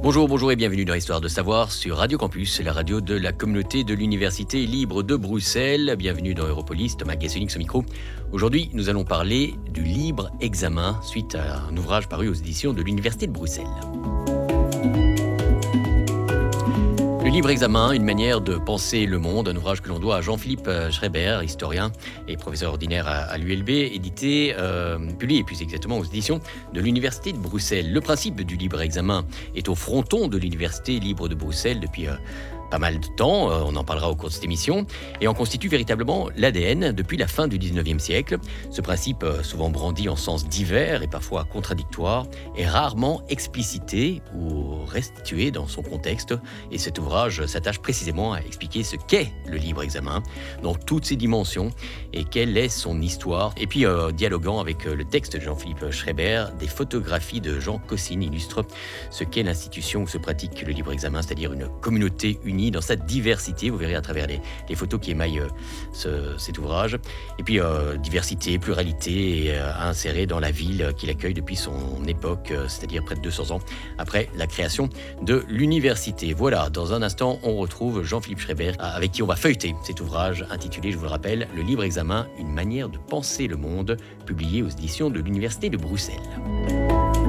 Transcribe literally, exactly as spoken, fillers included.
Bonjour, bonjour et bienvenue dans Histoire de Savoir sur Radio Campus, la radio de la communauté de l'Université libre de Bruxelles. Bienvenue dans Europolis, Thomas Gesselink au micro. Aujourd'hui, nous allons parler du libre examen suite à un ouvrage paru aux éditions de l'Université de Bruxelles. Le libre examen, une manière de penser le monde, un ouvrage que l'on doit à Jean-Philippe Schreiber, historien et professeur ordinaire à, à l'U L B, édité, euh, publié plus exactement aux éditions de l'Université de Bruxelles. Le principe du libre examen est au fronton de l'Université libre de Bruxelles depuis euh, pas mal de temps, euh, on en parlera au cours de cette émission, et en constitue véritablement l'A D N depuis la fin du dix-neuvième siècle. Ce principe, euh, souvent brandi en sens divers et parfois contradictoire, est rarement explicité ou restitué dans son contexte, et cet ouvrage s'attache précisément à expliquer ce qu'est le libre examen dans toutes ses dimensions et quelle est son histoire. Et puis, euh, dialoguant avec le texte de Jean-Philippe Schreiber, des photographies de Jean Cossine illustrent ce qu'est l'institution où se pratique le libre examen, c'est-à-dire une communauté unie dans sa diversité. Vous verrez à travers les, les photos qui émaillent euh, ce, cet ouvrage. Et puis, euh, diversité, pluralité et, euh, à insérer dans la ville qu'il accueille depuis son époque, euh, c'est-à-dire près de deux cents ans après la création de l'université. Voilà, dans un instant, on retrouve Jean-Philippe Schreiber, avec qui on va feuilleter cet ouvrage intitulé, je vous le rappelle, Le libre examen, une manière de penser le monde, publié aux éditions de l'Université de Bruxelles.